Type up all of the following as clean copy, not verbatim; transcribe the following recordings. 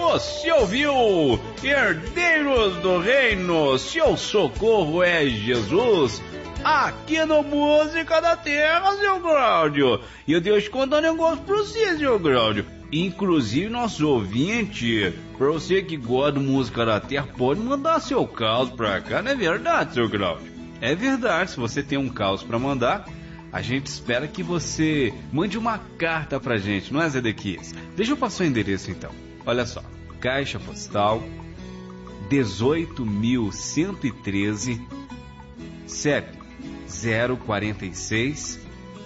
Você ouviu Herdeiros do Reino, seu socorro é Jesus, aqui no Música da Terra, seu Cláudio. E eu deixo contar um negócio pra você, seu Cláudio. Inclusive, nosso ouvinte, pra você que gosta de Música da Terra, pode mandar seu caos pra cá, não é verdade, seu Cláudio? É verdade, se você tem um caos pra mandar, a gente espera que você mande uma carta pra gente, não é, Zedequias? Deixa eu passar o endereço então. Olha só, Caixa Postal 18.113, CEP 046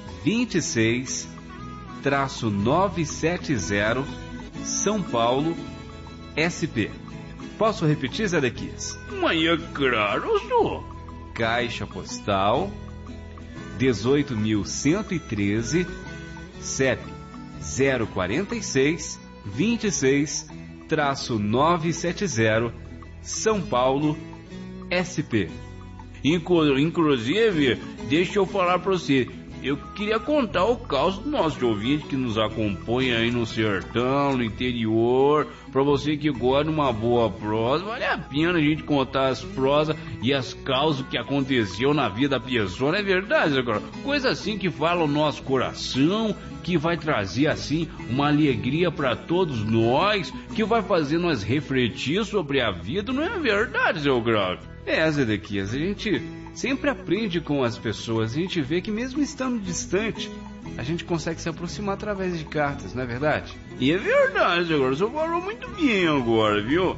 26-970, São Paulo, SP. Posso repetir, Zedequias? Mas é claro, senhor. Caixa Postal 18.113, CEP 046 26-970, São Paulo, SP. Inclusive, deixa eu falar pra você, eu queria contar o caos do nosso ouvinte que nos acompanha aí no sertão, no interior. Pra você que gosta de uma boa prosa, vale a pena a gente contar as prosas e as causas que aconteceu na vida da pessoa, não é verdade, agora? Coisa assim que fala o nosso coração, que vai trazer assim uma alegria pra todos nós, que vai fazer nós refletir sobre a vida, não é verdade, seu Grau? É, Zedequias, a gente sempre aprende com as pessoas, a gente vê que mesmo estando distante, a gente consegue se aproximar através de cartas, não é verdade? E é verdade, agora, o senhor falou muito bem agora, viu?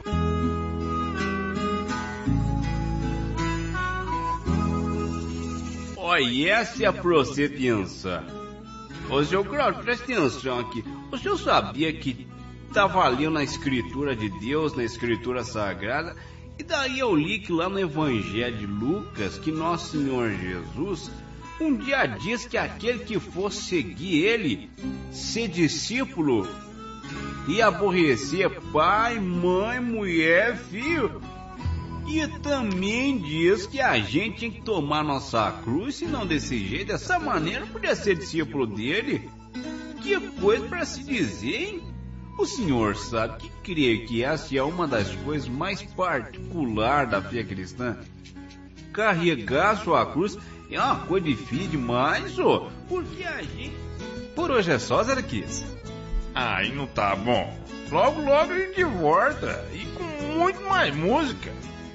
Olha, essa é pra você pensar. Ô, seu Cláudio, presta atenção aqui. O senhor sabia que estava lendo na Escritura de Deus, na Escritura Sagrada, e daí eu li que lá no Evangelho de Lucas, que Nosso Senhor Jesus um dia diz que aquele que for seguir ele, ser discípulo, e aborrecer pai, mãe, mulher, filho. E também diz que a gente tem que tomar nossa cruz, se não desse jeito, dessa maneira, podia ser discípulo dele. Que coisa para se dizer, hein? O senhor sabe que creio que essa é uma das coisas mais particulares da fé cristã. Carregar sua cruz é uma coisa difícil demais, ó, porque a gente... Por hoje é só, Zedequias. Aí não tá bom. Logo, logo a gente volta, e com muito mais música.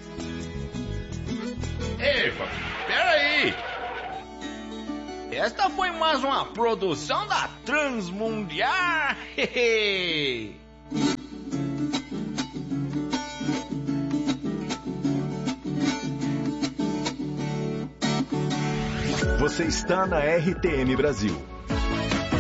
Ei, pera aí. Esta foi mais uma produção da Transmundial. Você está na RTM Brasil.